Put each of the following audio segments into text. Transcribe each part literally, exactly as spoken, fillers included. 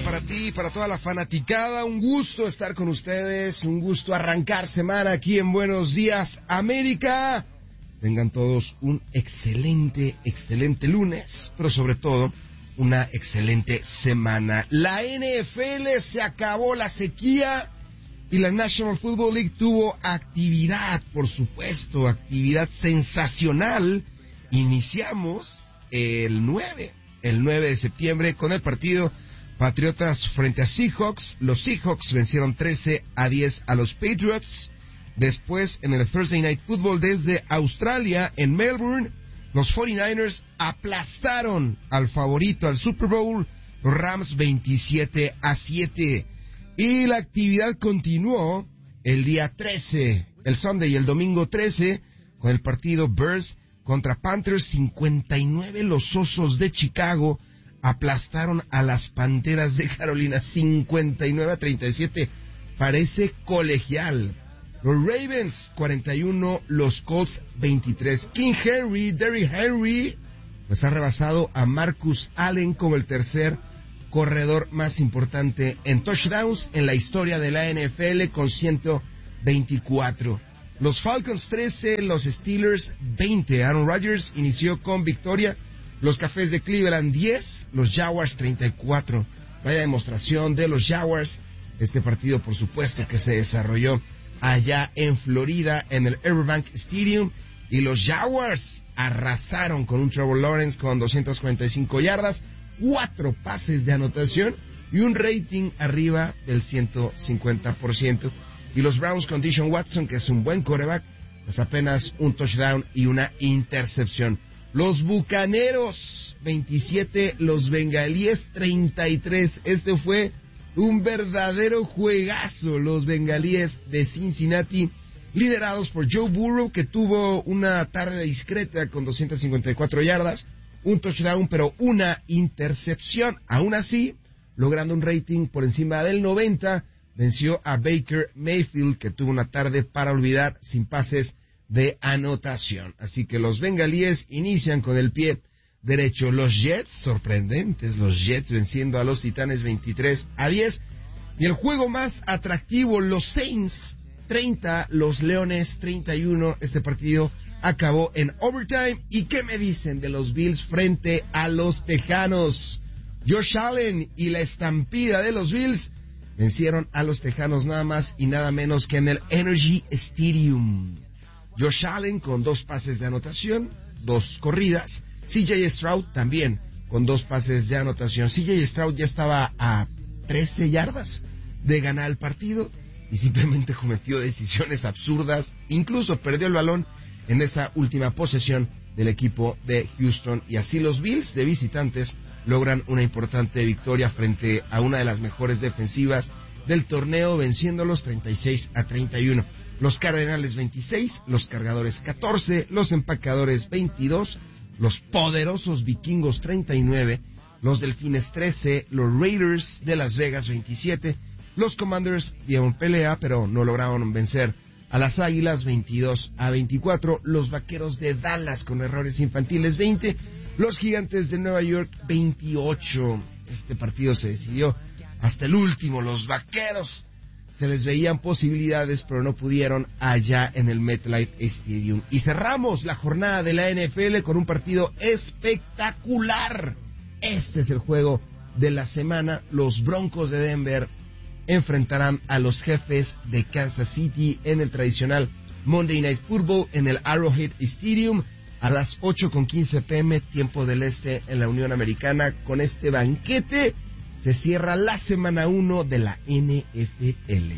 para ti, para toda la fanaticada. Un gusto estar con ustedes, un gusto arrancar semana aquí en Buenos Días América. Tengan todos un excelente, excelente lunes, pero sobre todo una excelente semana. La N F L se acabó la sequía y la National Football League tuvo actividad, por supuesto, actividad sensacional. Iniciamos el nueve, el nueve de septiembre con el partido Patriotas frente a Seahawks. Los Seahawks vencieron trece a diez a los Patriots. Después, en el Thursday Night Football desde Australia, en Melbourne, los cuarenta y nueve ers aplastaron al favorito al Super Bowl, los Rams veintisiete a siete. Y la actividad continuó el día trece, el Sunday y el domingo trece, con el partido Bears contra Panthers. cincuenta y nueve los Osos de Chicago aplastaron a las Panteras de Carolina, cincuenta y nueve a treinta y siete. Parece colegial. Los Ravens cuarenta y uno, los Colts veintitrés. King Henry, Derrick Henry, pues ha rebasado a Marcus Allen como el tercer corredor más importante en touchdowns en la historia de la N F L con ciento veinticuatro. Los Falcons trece, los Steelers veinte. Aaron Rodgers inició con victoria. Los Cafés de Cleveland diez, los Jaguars treinta y cuatro. Vaya demostración de los Jaguars. Este partido, por supuesto, que se desarrolló allá en Florida, en el Everbank Stadium. Y los Jaguars arrasaron con un Trevor Lawrence con doscientas cuarenta y cinco yardas, cuatro pases de anotación y un rating arriba del ciento cincuenta por ciento. Y los Browns con Deshaun Watson, que es un buen quarterback, pues apenas un touchdown y una intercepción. Los Bucaneros veintisiete, los Bengalíes treinta y tres. Este fue un verdadero juegazo. Los Bengalíes de Cincinnati, liderados por Joe Burrow, que tuvo una tarde discreta con doscientas cincuenta y cuatro yardas, un touchdown, pero una intercepción. Aún así, logrando un rating por encima del noventa, venció a Baker Mayfield, que tuvo una tarde para olvidar, sin pases de anotación. Así que los Bengalíes inician con el pie derecho. Los Jets, sorprendentes, los Jets venciendo a los Titanes veintitrés a diez. Y el juego más atractivo, los Saints treinta, los Leones treinta y uno. Este partido acabó en overtime. ¿Y qué me dicen de los Bills frente a los Tejanos? Josh Allen y la estampida de los Bills vencieron a los Tejanos nada más y nada menos que en el Energy Stadium. Josh Allen con dos pases de anotación, dos corridas. C J Stroud también con dos pases de anotación. C J Stroud ya estaba a trece yardas de ganar el partido y simplemente cometió decisiones absurdas. Incluso perdió el balón en esa última posesión del equipo de Houston. Y así los Bills de visitantes logran una importante victoria frente a una de las mejores defensivas del torneo, venciéndolos treinta y seis a treinta y uno. Los Cardenales veintiséis, los Cargadores catorce, los Empacadores veintidós, los poderosos Vikingos treinta y nueve, los Delfines trece, los Raiders de Las Vegas veintisiete, los Commanders dieron pelea pero no lograron vencer a las Águilas veintidós a veinticuatro, los Vaqueros de Dallas con errores infantiles veinte, los Gigantes de Nueva York veintiocho. Este partido se decidió hasta el último. Los Vaqueros se les veían posibilidades, pero no pudieron allá en el MetLife Stadium. Y cerramos la jornada de la N F L con un partido espectacular. Este es el juego de la semana. Los Broncos de Denver enfrentarán a los Jefes de Kansas City en el tradicional Monday Night Football en el Arrowhead Stadium a las ocho con quince pm, tiempo del este en la Unión Americana. Con este banquete se cierra la semana uno de la N F L.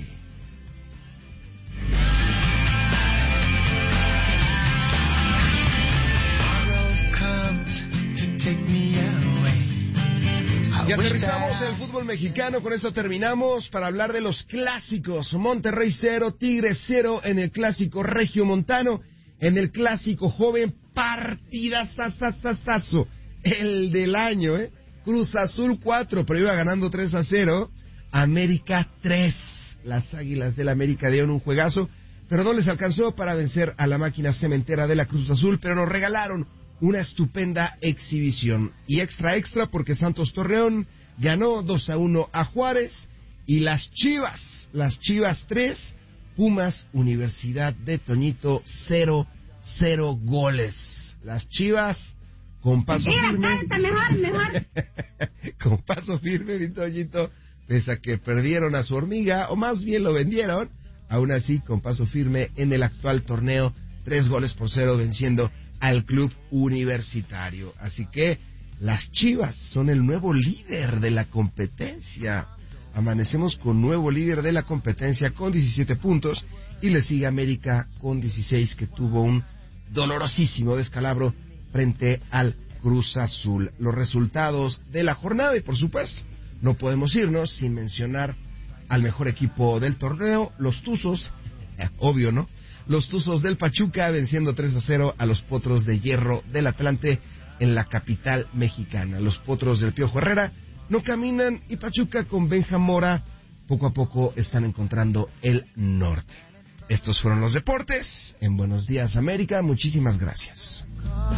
Y aterrizamos el fútbol mexicano, con eso terminamos para hablar de los clásicos. Monterrey cero, Tigres cero en el clásico regiomontano, en el clásico joven, partidazazazazo, el del año, ¿eh? Cruz Azul cuatro, pero iba ganando tres a cero. América tres. Las Águilas del América dieron un juegazo, pero no les alcanzó para vencer a la máquina cementera de la Cruz Azul, pero nos regalaron una estupenda exhibición. Y extra extra porque Santos Torreón ganó dos a uno a Juárez. Y las Chivas, las Chivas tres, Pumas Universidad de Toñito cero, cero goles. Las Chivas con paso firme. Mejor, mejor. Con paso firme, mi Toñito, pese a que perdieron a su hormiga, o más bien lo vendieron, aún así con paso firme en el actual torneo, tres goles por cero venciendo al club universitario. Así que las Chivas son el nuevo líder de la competencia. Amanecemos con nuevo líder de la competencia con diecisiete puntos y le sigue América con dieciséis, que tuvo un dolorosísimo descalabro frente al Cruz Azul. Los resultados de la jornada, y por supuesto no podemos irnos sin mencionar al mejor equipo del torneo, los Tuzos, eh, obvio, ¿no? Los Tuzos del Pachuca venciendo tres a cero a los Potros de Hierro del Atlante en la capital mexicana. Los Potros del Piojo Herrera no caminan y Pachuca con Benja Mora poco a poco están encontrando el norte. Estos fueron los deportes en Buenos Días América. Muchísimas gracias.